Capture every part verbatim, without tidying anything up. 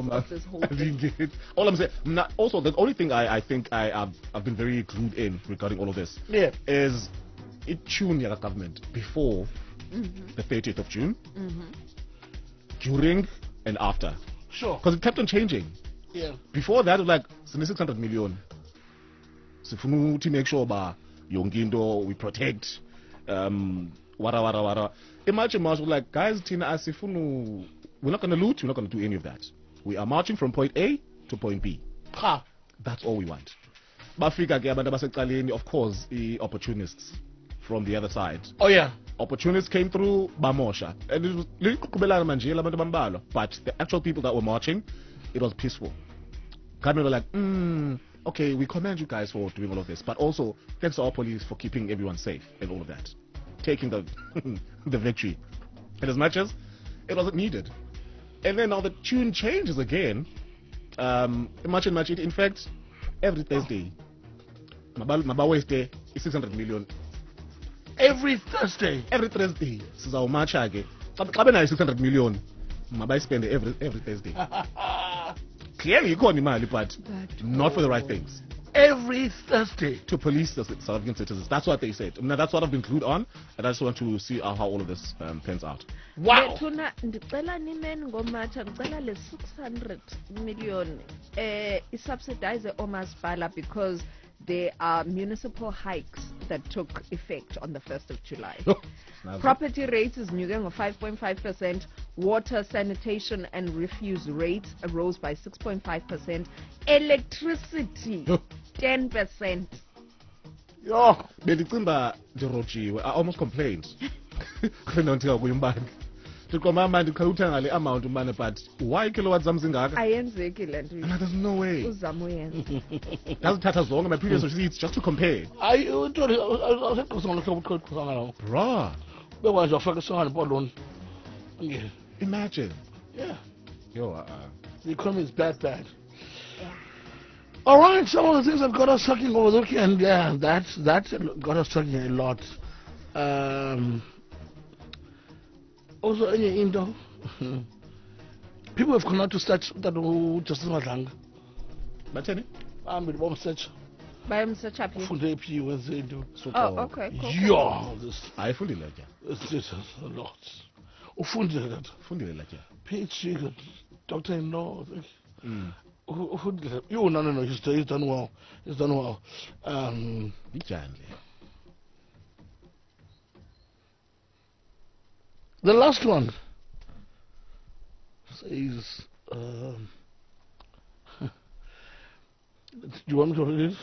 of this whole thing. All I'm saying, not, also the only thing I, I think I have I've been very glued in regarding all of this yeah. is it tuned the government before Mm-hmm. the thirtieth of June, Mm-hmm. during and after. Sure. Because it kept on changing. Yeah. Before that, it was like six hundred million. So to make sure ba yongindo we protect. Um, wara wara wara. Imagine March was like, guys, Tina asifunu, we're not going to loot. We're not going to do any of that. We are marching from point A to point B. Ha. That's all we want. Bafika ke abantu abaseqaleni, of course, the opportunists from the other side. Oh yeah. Opportunists came through Bamosha. And it was but the actual people that were marching, it was peaceful. Government were like, mm, okay, we commend you guys for doing all of this, but also thanks to our police for keeping everyone safe and all of that, taking the the victory. And as much as it wasn't needed. And then now the tune changes again. Um, much and much. In fact, every Thursday, Maba Wednesday is six hundred million. Every Thursday. Every Thursday, sizawumatsha ke. Xa benayo six hundred million, mabayspende every every Thursday. Clearly, ikhona imali, but not for the right things. Every Thursday. To police the South African citizens. That's what they said. Now, that's what I've been glued on, and I just want to see how, how all of this um, pans out. Wow. Bethuna ndicela nimeni ngomatsha ngicela le six hundred million eh isubsidize omasipala because there are municipal hikes that took effect on the first of July. Property rates is nyuke of five point five percent. Water, sanitation and refuse rates rose by six point five percent. Electricity, ten percent. Yo, bendicimba ndirojiwe. I almost complained. Kwenontika kuyimbani. Ndikhomba manje khawuthenga le amount umbane, but why kilowatts zamzingaka? Ayenzeki le nto. There's no way. Uzama uyenza. Ndazithatha zonke my previous receipts just to compare. Ayi uthole awuseqosana hlobo qosana lawo. Bruh. Bekwazi wafaka isona lepoloni. Yeah. Imagine. Yeah. Yo, uh, the economy is bad, bad. Yeah. All right, some of the things that got us talking over the weekend, yeah, that that got us talking a lot. Um, also, in Indo, people have come out to search that Justice Madlanga. But tell me, I'm with bomb search. By him search up here. Oh, okay. Cool, yeah, this I fully like it. This is a lot. Ufundile that. Ufundile like it. PhD, doctor-in-law. Mm. You no no no. He's, he's done well. He's done well. Um. The last one says. Um, do you want me to read it?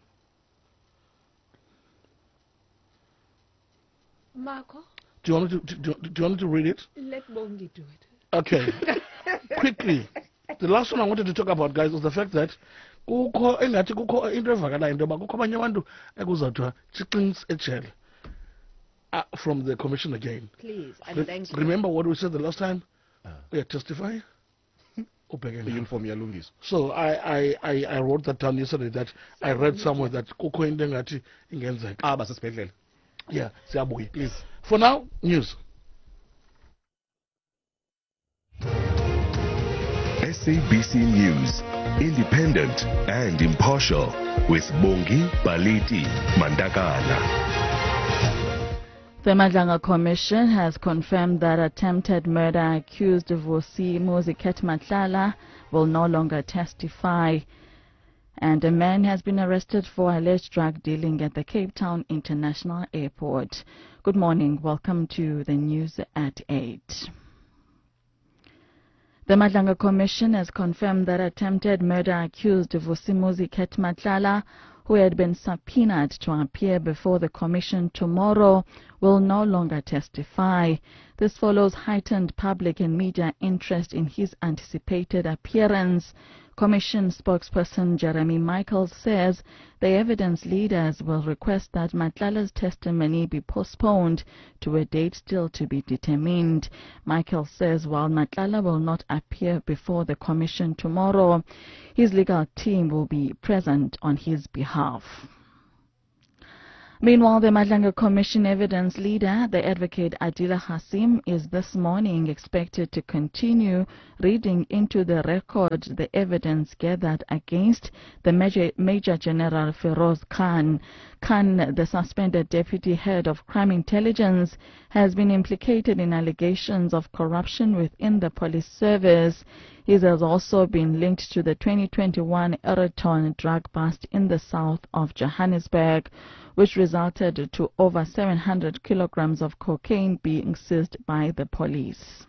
Marco? Do you want me to do, do you want me to read it? Let Bongi do it. Okay. Quickly. The last one I wanted to talk about, guys, was the fact that kukho engathi kukho into evakalayo into yoba kukho abanye abantu ekuzawuthiwa chickens ejele from the commission again. Please, and Re thank you. Remember what we said the last time? Uh. We had testify. Uniform yalungis. So I, I, I, I wrote that down yesterday that I read somewhere that kukho into engathi ingenzeka. Ah, basesibhedlela. Yeah, siyabuya. Please. For now, news. S A B C News, independent and impartial, with Bongi Baliti Mandakala. The Madlanga Commission has confirmed that attempted murder accused Vusi Muziket Matlala will no longer testify. And a man has been arrested for alleged drug dealing at the Cape Town International Airport. Good morning. Welcome to the news at eight. The Madlanga Commission has confirmed that attempted murder accused Vusi Muziket Matlala, who had been subpoenaed to appear before the Commission tomorrow, will no longer testify. This follows heightened public and media interest in his anticipated appearance. Commission spokesperson Jeremy Michaels says the evidence leaders will request that Matlala's testimony be postponed to a date still to be determined. Michaels says while Matlala will not appear before the Commission tomorrow, his legal team will be present on his behalf. Meanwhile, the Madlanga Commission evidence leader, the advocate Adila Hasim, is this morning expected to continue reading into the record the evidence gathered against the Major, Major General Feroz Khan. Khan, the suspended deputy head of crime intelligence, has been implicated in allegations of corruption within the police service. He has also been linked to the twenty twenty-one Ereton drug bust in the south of Johannesburg, which resulted to over seven hundred kilograms of cocaine being seized by the police.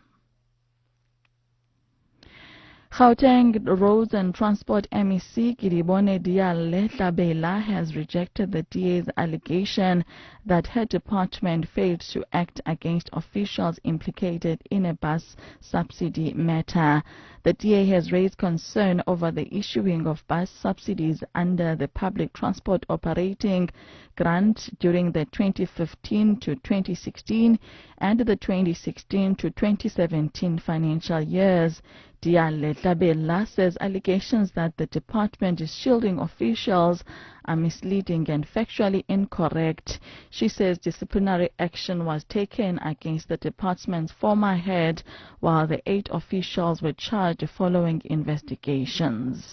Gauteng Roads and Transport M E C Kiribone Diale Tlabela has rejected the D A's allegation that her department failed to act against officials implicated in a bus subsidy matter. The D A has raised concern over the issuing of bus subsidies under the Public Transport Operating Grant during the twenty fifteen to twenty sixteen and the twenty sixteen to twenty seventeen financial years. Diale Tlabela says allegations that the department is shielding officials are misleading and factually incorrect. She says disciplinary action was taken against the department's former head, while the eight officials were charged following investigations.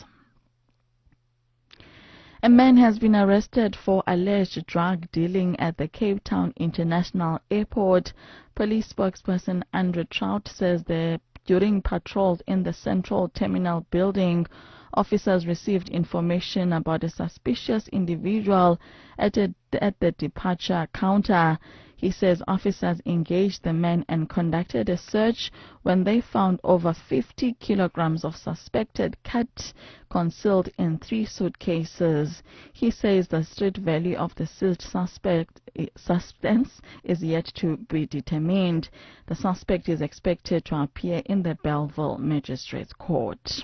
A man has been arrested for alleged drug dealing at the Cape Town International Airport. Police spokesperson Andrew Trout says the During patrols in the central terminal building, officers received information about a suspicious individual at, a, at the departure counter. He says officers engaged the man and conducted a search when they found over fifty kilograms of suspected cat concealed in three suitcases. He says the street value of the seized suspect substance is yet to be determined. The suspect is expected to appear in the Belleville Magistrates Court.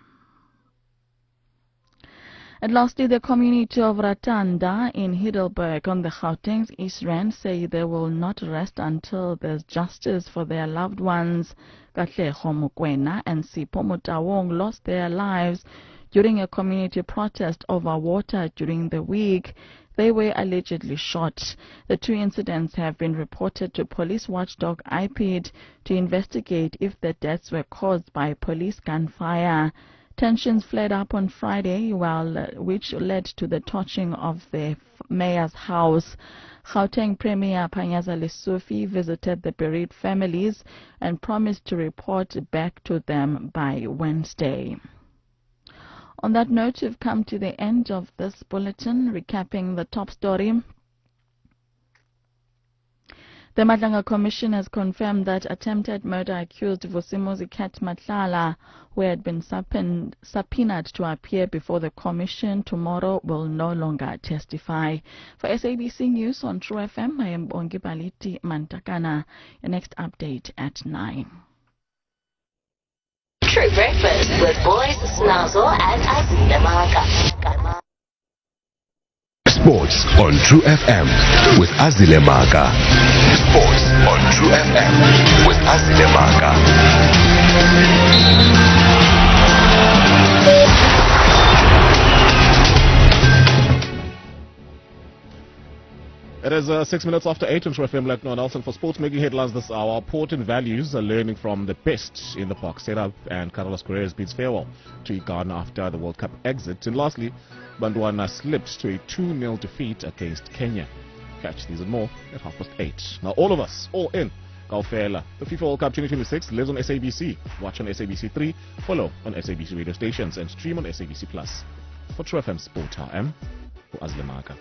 And lastly, the community of Ratanda in Heidelberg on the Gauteng's East Rand say they will not rest until there's justice for their loved ones. Katleho Mokwena and Sipho Motawong lost their lives during a community protest over water during the week. They were allegedly shot. The two incidents have been reported to police watchdog I P I D to investigate if the deaths were caused by police gunfire. Tensions flared up on Friday, while, uh, which led to the torching of the mayor's house. Gauteng Premier Panyaza Lesufi visited the bereaved families and promised to report back to them by Wednesday. On that note, we've come to the end of this bulletin, recapping the top story. The Madlanga Commission has confirmed that attempted murder accused Vusimozi Cat Matlala, who had been subpoenaed to appear before the Commission tomorrow, will no longer testify. For S A B C News on True F M, I am Bongi Baliti Mantakana. Your next update at nine. True Breakfast with Boys Snazzle and Azila Maka. Sports on True F M with Azile Maka. Sports on True F M with Azile Maka. It is uh, six minutes after eight on True F M. Like no Nelson for sports making headlines this hour. Port and Values are learning from the best in the park setup, and Carlos Correa bids farewell to Ghana after the World Cup exit. And lastly, Bandwana slipped to a two nil defeat against Kenya. Catch these and more at half past eight. Now all of us, all in, Gaufela. The FIFA World Cup twenty twenty-six lives on S A B C. Watch on S A B C three, follow on S A B C radio stations, and stream on S A B C Plus. For True F M Sport, I am Azile Maka.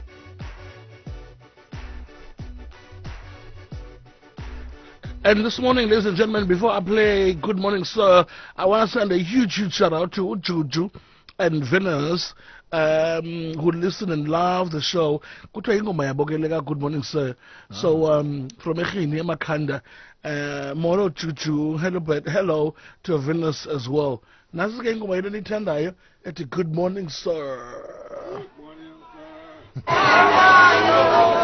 And this morning, ladies and gentlemen, before I play Good Morning Sir, I want to send a huge, huge shout out to Juju and Venus, um, who listen and love the show. Good Morning Sir. So, um, from Ekhini, Makanda, uh, Moro Juju, hello, but hello to Venus as well. Nasa kengo may dani tanda at Good Morning Sir. Good morning, sir.